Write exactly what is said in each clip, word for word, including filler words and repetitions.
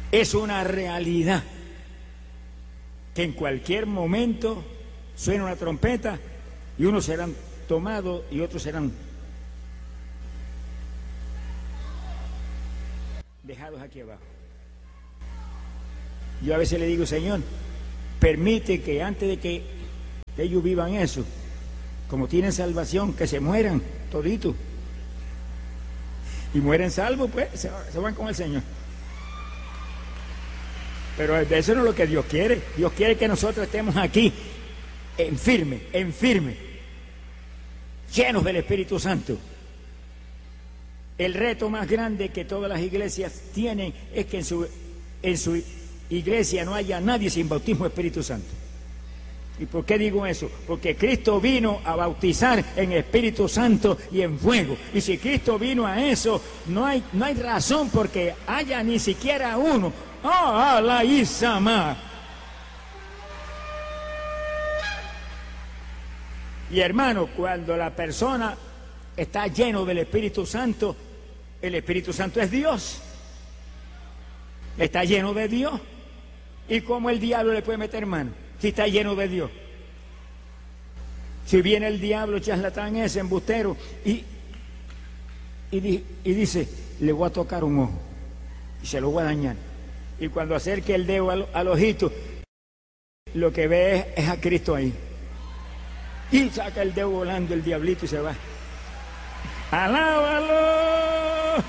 Es una realidad que en cualquier momento suena una trompeta y unos serán tomados y otros serán dejados aquí abajo. Yo a veces le digo, Señor, permite que antes de que ellos vivan eso, como tienen salvación, que se mueran toditos. Y mueren salvos, pues se, se van con el Señor. Pero eso no es lo que Dios quiere. Dios quiere que nosotros estemos aquí en firme, en firme, llenos del Espíritu Santo. El reto más grande que todas las iglesias tienen es que en su, en su iglesia no haya nadie sin bautismo del Espíritu Santo. ¿Y por qué digo eso? Porque Cristo vino a bautizar en Espíritu Santo y en fuego. Y si Cristo vino a eso, no hay, no hay razón porque haya ni siquiera uno. ¡Ah, la Isama! Y hermano, cuando la persona está lleno del Espíritu Santo, el Espíritu Santo es Dios. Está lleno de Dios. ¿Y cómo el diablo le puede meter mano? Si está lleno de Dios. Si viene el diablo charlatán ese, embustero, y, y, y dice, le voy a tocar un ojo y se lo voy a dañar. Y cuando acerque el dedo al, al ojito, lo que ve es, es a Cristo ahí. Y saca el dedo volando el diablito y se va. ¡Alábalo!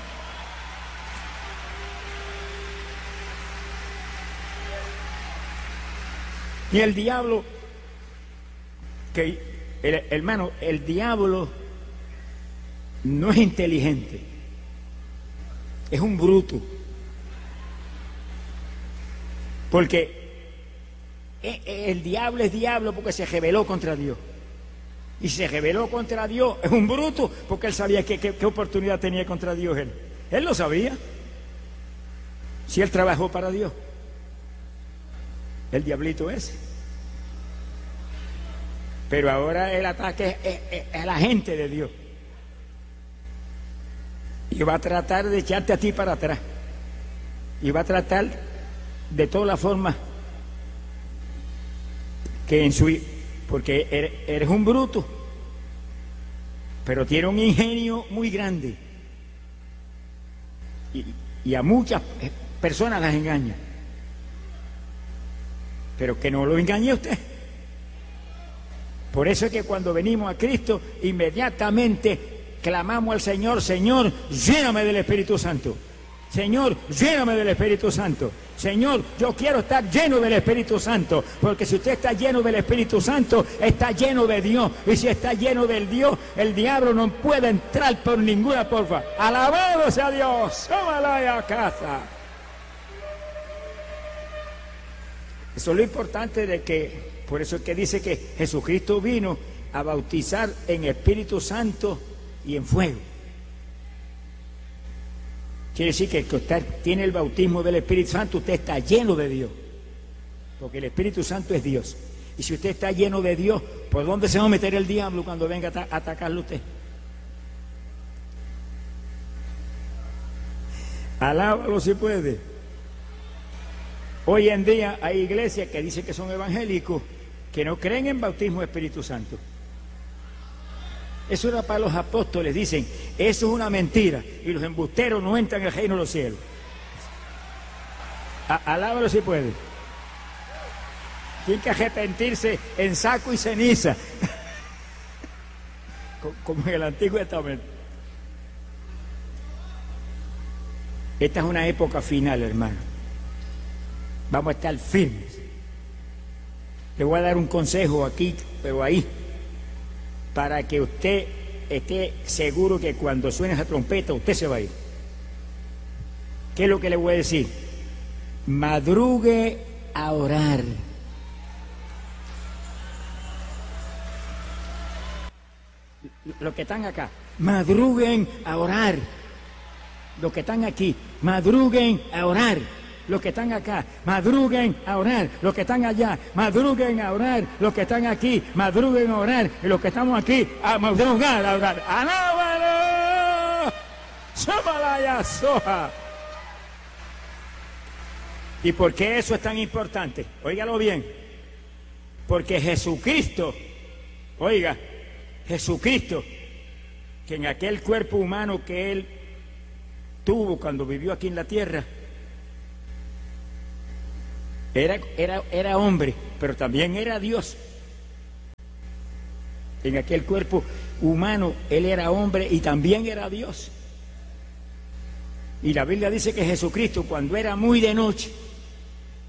Y el diablo, que el, hermano, el diablo no es inteligente, es un bruto. Porque el diablo es diablo porque se rebeló contra Dios. Y si se rebeló contra Dios, es un bruto porque él sabía qué, qué, qué oportunidad tenía contra Dios él. Él lo sabía. Si él trabajó para Dios. El diablito ese. Pero ahora el ataque es, es, es a la gente de Dios. Y va a tratar de echarte a ti para atrás. Y va a tratar de todas las formas que en su... Porque eres, eres un bruto, pero tiene un ingenio muy grande. Y, y a muchas personas las engaña. Pero que no lo engañe usted. Por eso es que cuando venimos a Cristo, inmediatamente clamamos al Señor, Señor, lléname del Espíritu Santo. Señor, lléname del Espíritu Santo. Señor, yo quiero estar lleno del Espíritu Santo, porque si usted está lleno del Espíritu Santo, está lleno de Dios. Y si está lleno del Dios, el diablo no puede entrar por ninguna porfa. Alabado sea Dios. Tómala a casa. Eso es lo importante de que, por eso es que dice que Jesucristo vino a bautizar en Espíritu Santo y en fuego. Quiere decir que el que usted tiene el bautismo del Espíritu Santo, usted está lleno de Dios. Porque el Espíritu Santo es Dios. Y si usted está lleno de Dios, ¿por dónde se va a meter el diablo cuando venga a atacarle a usted? Alábalo si puede. Hoy en día hay iglesias que dicen que son evangélicos, que no creen en bautismo del Espíritu Santo. Eso era para los apóstoles, dicen, eso es una mentira, y los embusteros no entran en el reino de los cielos. A, alábalo si puede. Tienen que arrepentirse en saco y ceniza, como en el Antiguo Testamento. Esta es una época final, hermano. Vamos a estar firmes. Le voy a dar un consejo aquí, pero ahí, para que usted esté seguro que cuando suene esa trompeta usted se va a ir. ¿Qué es lo que le voy a decir? Madrugue a orar. Los que están acá, madruguen a orar. Los que están aquí, madruguen a orar. Los que están acá, madruguen a orar. Los que están allá, madruguen a orar. Los que están aquí, madruguen a orar. Y los que estamos aquí, a madrugar a orar. ¡Alábalo! ¡Sómala ya soja! ¿Y por qué eso es tan importante? Óigalo bien. Porque Jesucristo, oiga, Jesucristo, que en aquel cuerpo humano que Él tuvo cuando vivió aquí en la tierra, era, era, era hombre, pero también era Dios. En aquel cuerpo humano Él era hombre y también era Dios. Y la Biblia dice que Jesucristo, cuando era muy de noche,